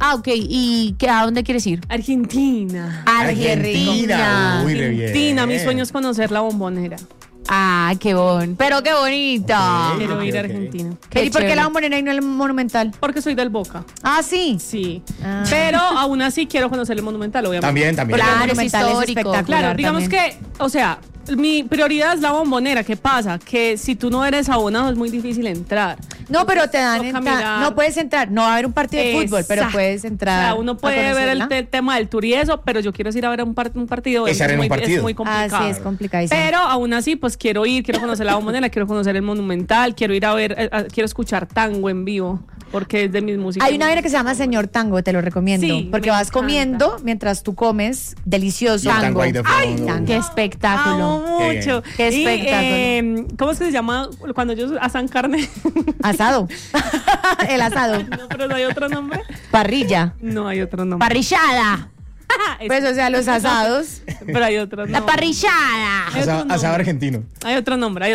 Ok. ¿Y a dónde quieres ir? Argentina. Argentina. Uy, re bien. Argentina, mi sueño es conocer la Bombonera. Ah, qué bon. Pero qué bonito. Quiero ir a ok. Argentina. Qué ¿Y por qué chévere. la Bombonera y no el Monumental? Porque soy del Boca. Ah, sí. Sí. Ah. Pero aún así quiero conocer el Monumental, obviamente. También. Claro, es Monumental es histórico. espectacular. Claro, digamos también. que, o sea, mi prioridad es la Bombonera. ¿Qué pasa? Que si tú no eres abonado es muy difícil entrar. No, pero te dan Toca entrada. mirar. No puedes entrar. No va a haber un partido de fútbol, pero Exacto. puedes O entrar. sea, uno puede a ver el conocerla. tema del tour y eso, pero yo quiero ir a ver un partido. Ese era en un es partido. muy Ah, complicado. sí, es complicadísimo. Pero aún así, pues quiero ir, quiero conocer la Bombonera, quiero conocer el Monumental, quiero ir a ver, quiero escuchar tango en vivo, porque es de mis músicas. Hay una vaina que se llama Señor Tango, te lo recomiendo. Sí, porque me vas encanta. comiendo mientras tú comes, delicioso. Y el tango ahí de Ay, fondo. tango. Qué espectáculo. Amo Qué mucho. Qué Y, espectáculo. ¿cómo es que se llama cuando ellos asan carne? Asado. El asado. No, pero no hay otro nombre. Parrilla. No hay otro nombre. Parrillada. Pues, o sea, los asados. Pero hay otro nombre. La parrillada. Asado argentino. Hay otro nombre.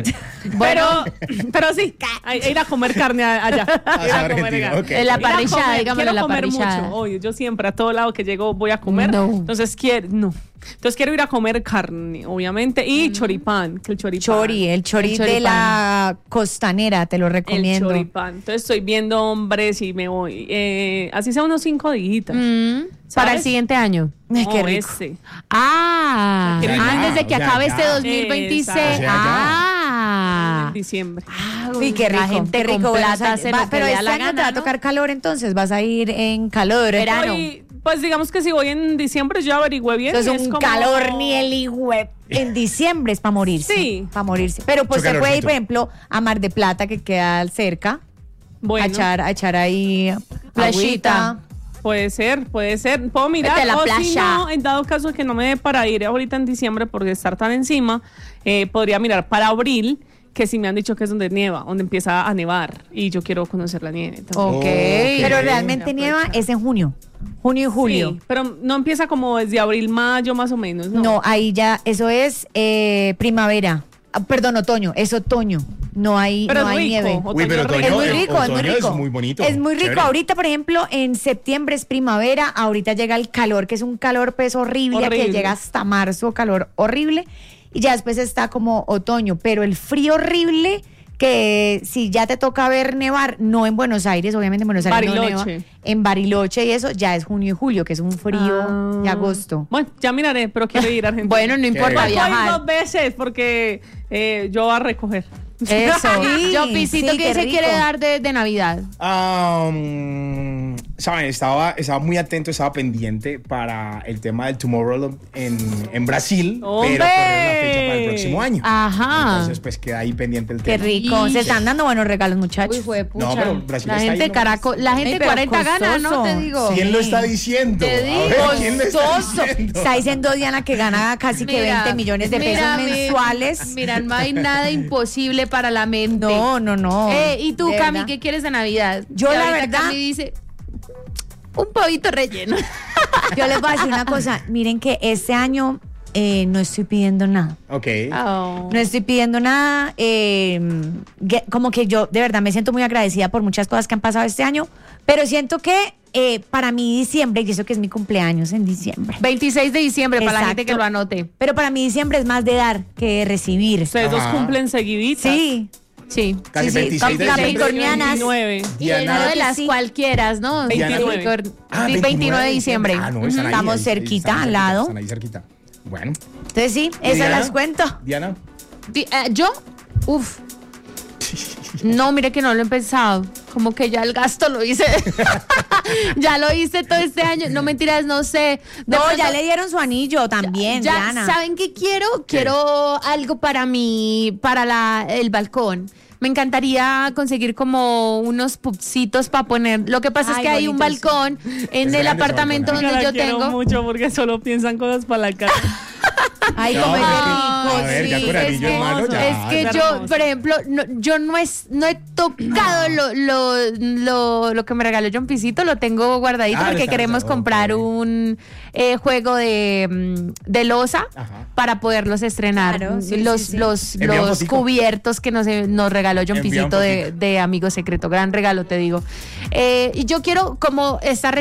Pero sí, ir a comer carne allá. Ir a Asado comer argentino, carne. ok. En la Ir a parrillada, comer, digámoslo, quiero la comer parrillada. mucho. Obvio, yo siempre a todo lado que llego voy a comer. No. Entonces quiero ir a comer carne, obviamente, y choripán, que el choripán. El chori El de choripán. la costanera, te lo El recomiendo. choripán. Entonces estoy viendo hombres y me voy. Así sea unos 5 días. Para el siguiente año. Ay, qué No, rico. ese. Ah, Qué rico. antes de que O sea, acabe ya. este 2026. Exacto. O sea, ya. En diciembre. Uy, qué rico. La gente qué rico. con Bueno, plata hace lo que pero le da este la año gana, te va a ¿no? tocar calor, entonces vas a ir en calor. Verano. Pues digamos que si voy en diciembre, yo averigüé bien. Eso es y un como- calor ni el web. En diciembre es para morirse. Sí. Para morirse. Pero pues Mucho se puede ir, calorcito. por ejemplo, a Mar de Plata, que queda cerca. Bueno, A echar ahí Playita. agüita. puede ser. Puedo mirar. Vete a la o si playa. no, en dado caso que no me dé para ir ahorita en diciembre porque estar tan encima, podría mirar para abril, que sí me han dicho que es donde nieva, donde empieza a nevar. Y yo quiero conocer la nieve también. Ok. Ok. Pero realmente nieva es en junio. Junio y julio. Sí, pero no empieza como desde abril, mayo más o menos, ¿no? No, ahí ya, eso es primavera. Ah, perdón, otoño, es otoño. No hay, Pero no es hay rico. nieve. Uy, pero Otoño Es otoño, muy rico, es muy otoño rico. es muy bonito. Es muy rico. Chévere. Ahorita, por ejemplo, en septiembre es primavera, ahorita llega el calor, que es un calor pues horrible. Horrible. Que llega hasta marzo, calor horrible. Y ya después está como otoño, pero el frío horrible que si ya te toca ver nevar, no en Buenos Aires, obviamente en Buenos Aires no Bariloche. neva, en Bariloche y eso ya es junio y julio, que es un frío de agosto. Bueno, ya miraré, pero quiero ir a Argentina. Bueno, no importa Qué Voy viajar. 2 veces porque yo voy a recoger. Eso. Yo, Pisito, sí, ¿qué qué se rico. quiere dar de Navidad? Saben, estaba muy atento, estaba pendiente para el tema del Tomorrowland en Brasil, ¡Hombre! pero corrió la fecha para el próximo año. Ajá. Entonces, pues queda ahí pendiente el Qué tema. rico. Y- Se están dando buenos regalos, muchachos. Uy, juepucha. No, pero Brasil la está gente ahí, ¿no? Caracol, la gente Ey, pero 40 gana, ¿no? costoso. Te digo. ¿Quién lo está diciendo? Te A digo, ver, ¿quién lo está Costoso. diciendo? Está diciendo Diana que gana casi que Mira, 20 millones de pesos mira, mensuales. Mira, no hay nada imposible para la mente. No, no, no. ¿Y tú, De Cami, verdad. qué quieres de Navidad? Yo, Y la ahorita verdad- Cami dice, un poquito relleno. Yo les voy a decir una cosa. Miren que este año no estoy pidiendo nada. Ok. Oh. No estoy pidiendo nada. Como que yo de verdad me siento muy agradecida por muchas cosas que han pasado este año. Pero siento que para mí diciembre, y eso que es mi cumpleaños en diciembre. 26 de diciembre, para la Exacto. gente que lo anote. Pero para mí diciembre es más de dar que de recibir. Ustedes dos Ajá. cumplen seguiditas. Sí. Sí. Casi sí, 26 de Capricornio. diciembre. Capricornianas. 29. Y Diana. una de que las sí. cualquieras, ¿no? 29. Ah, 29 de diciembre. Ah, no, están ahí, Estamos ahí, cerquita, están al lado. Están ahí cerquita. Bueno. Entonces sí, ¿Y eso Diana? las cuento. Diana. Yo, uff. No, mire que no lo he pensado. Como que ya el gasto lo hice. Ya lo hice todo este año. No, mentiras, no sé. De No, pronto- ya le dieron su anillo también, ya, Diana. ¿saben qué quiero? Quiero algo para el balcón. Me encantaría conseguir como unos pupsitos para poner. Lo que pasa es Ay, que hay un bonitos. balcón en Es el grande ese apartamento balcón, donde la yo quiero tengo. mucho porque solo piensan cosas para la casa. Ay, No, como es pero de es que- rico. a ver, ya con es anillo que- en mano, ya. Es que Es yo, hermoso. por ejemplo, yo no he tocado lo que me regaló John Pisito, lo tengo guardadito Ah, lo porque está queremos guardado, comprar ok. un juego de loza Ajá. para poderlos estrenar. Claro, sí, los sí, sí. los, Envía los fotico. cubiertos que nos regaló John Envía Pisito fotico. de Amigo Secreto. Gran regalo, te digo. Y yo quiero como estar